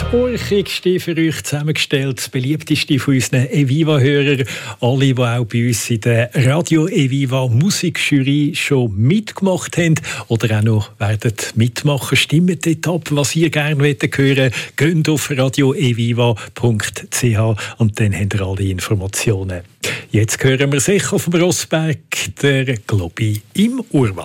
Urchigste für euch zusammengestellt, das beliebteste von unseren Eviva-Hörern. Alle, die auch bei uns in der Radio Eviva Musikjury schon mitgemacht haben oder auch noch werden mitmachen, stimmt dort ab, was ihr gerne hören wollt. Geht auf radioeviva.ch und dann habt ihr alle Informationen. Jetzt hören wir sicher auf dem Rossberg, der Globi im Urwald.